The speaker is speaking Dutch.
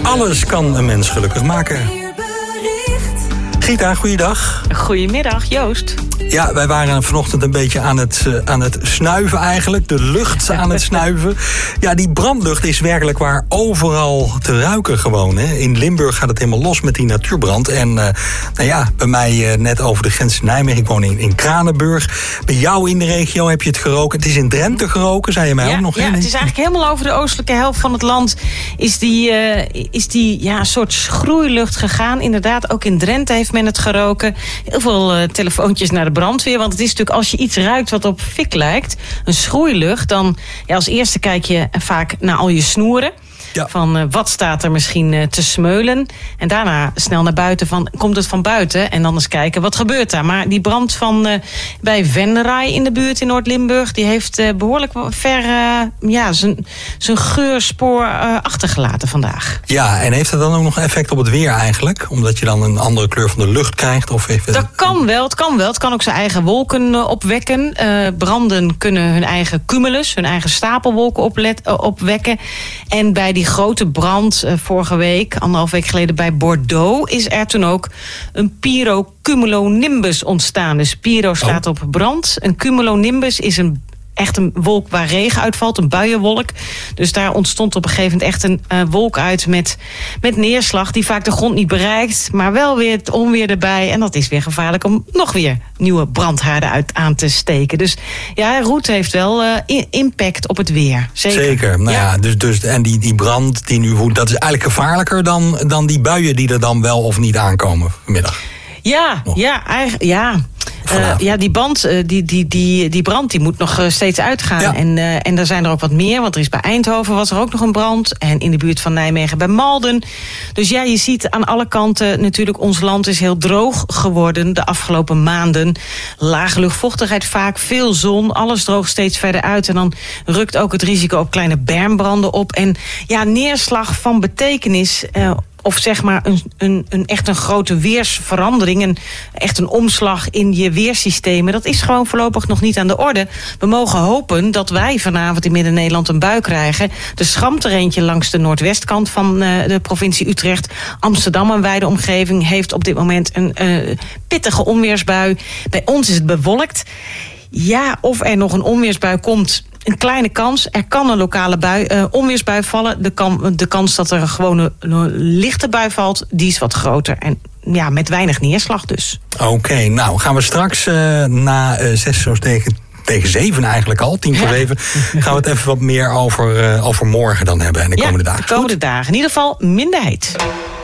Alles kan een mens gelukkig maken. Gita, goeiedag. Goedemiddag, Joost. Ja, wij waren vanochtend een beetje aan het snuiven eigenlijk. De lucht aan het snuiven. Ja, die brandlucht is werkelijk waar overal te ruiken gewoon. Hè. In Limburg gaat het helemaal los met die natuurbrand. En bij mij net over de grens Nijmegen. Ik woon in Kranenburg. Bij jou in de regio heb je het geroken. Het is in Drenthe geroken, zei je mij ook nog. Ja, het is eigenlijk helemaal over de oostelijke helft van het land is die soort schroeilucht gegaan. Inderdaad, ook in Drenthe heeft men het geroken. Heel veel telefoontjes naar de brandweer. Want het is natuurlijk, als je iets ruikt wat op fik lijkt, een schroeilucht, dan als eerste kijk je vaak naar al je snoeren. Ja. Van wat staat er misschien te smeulen. En daarna snel naar buiten van, komt het van buiten? En dan eens kijken, wat gebeurt daar? Maar die brand bij Venray in de buurt in Noord-Limburg, die heeft behoorlijk ver zijn geurspoor achtergelaten vandaag. Ja, en heeft dat dan ook nog effect op het weer eigenlijk? Omdat je dan een andere kleur van de lucht krijgt? Of even... Dat kan wel, het kan wel. Het kan ook zijn eigen wolken opwekken. Branden kunnen hun eigen cumulus, hun eigen stapelwolken opwekken. En bij die grote brand vorige week, 1,5 week geleden bij Bordeaux, is er toen ook een pyrocumulonimbus ontstaan. Dus pyro slaat op brand. Een cumulonimbus is echt een wolk waar regen uitvalt, een buienwolk. Dus daar ontstond op een gegeven moment echt een wolk uit met neerslag die vaak de grond niet bereikt, maar wel weer het onweer erbij. En dat is weer gevaarlijk om nog weer nieuwe brandhaarden aan te steken. Dus ja, roet heeft wel impact op het weer. Zeker. Nou ja, dus en die brand die nu woedt, dat is eigenlijk gevaarlijker dan die buien die er dan wel of niet aankomen vanmiddag. Die brand die moet nog steeds uitgaan. Ja. En er zijn er ook wat meer, want er is bij Eindhoven was er ook nog een brand. En in de buurt van Nijmegen bij Malden. Dus ja, je ziet aan alle kanten natuurlijk, ons land is heel droog geworden de afgelopen maanden. Lage luchtvochtigheid vaak, veel zon, alles droogt steeds verder uit. En dan rukt ook het risico op kleine bermbranden op. En ja, neerslag van betekenis, of zeg maar echt een grote weersverandering, echt een omslag in je weersystemen, dat is gewoon voorlopig nog niet aan de orde. We mogen hopen dat wij vanavond in Midden-Nederland een bui krijgen. Er schampt er eentje langs de noordwestkant van de provincie Utrecht. Amsterdam en wijde omgeving heeft op dit moment een pittige onweersbui. Bij ons is het bewolkt. Ja, of er nog een onweersbui komt, een kleine kans. Er kan een lokale onweersbui vallen. De kans dat er gewoon een lichte bui valt, die is wat groter. En ja, met weinig neerslag dus. Oké, nou gaan we straks na 6 zo tegen 7 eigenlijk al, 6:10 gaan we het even wat meer over morgen dan hebben en de komende dagen. De komende dagen. In ieder geval minderheid.